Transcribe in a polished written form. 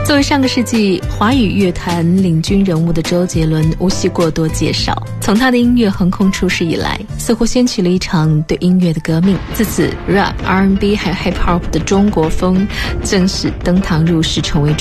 作为上个世纪华语乐坛领军人物的周杰伦，无需过多介绍。从他的音乐横空出世以来，似乎掀起了一场对音乐的革命。自此 rap、R&B 还有 hip hop 的中国风正式登堂入室，成为